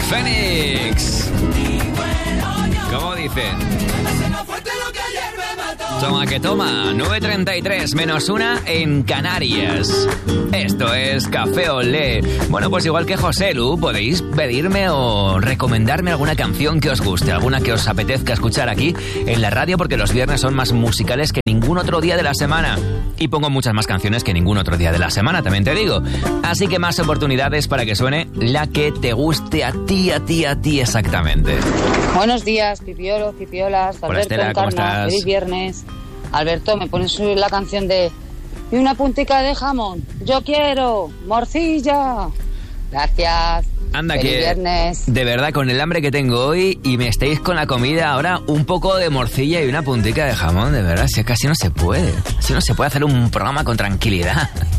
Fénix. ¿Cómo dicen? Toma que toma, 9:33 menos 1 en Canarias. Esto es Café Olé. Bueno, pues igual que José Lu, podéis pedirme o recomendarme alguna canción que os guste, alguna que os apetezca escuchar aquí en la radio, porque los viernes son más musicales que ningún otro día de la semana. Y pongo muchas más canciones que ningún otro día de la semana, también te digo. Así que más oportunidades para que suene la que te guste a ti exactamente. Buenos días, pipiolos, pipiolas. Hola, Estela, ¿cómo estás? Feliz viernes. Alberto, ¿me pones la canción de "Y una puntica de jamón"? Yo quiero morcilla. Gracias. Anda, feliz que viernes. De verdad, con el hambre que tengo hoy y me estáis con la comida ahora, un poco de morcilla y una puntica de jamón, de verdad, si casi no se puede. Si no se puede hacer un programa con tranquilidad.